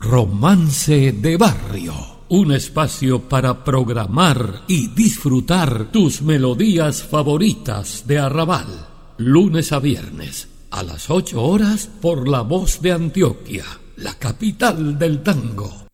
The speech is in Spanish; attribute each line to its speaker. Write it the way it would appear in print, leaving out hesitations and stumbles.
Speaker 1: Romance de Barrio. Un espacio para programar y disfrutar tus melodías favoritas de arrabal. Lunes a viernes, a las 8 horas, por La Voz de Antioquia, la capital del tango.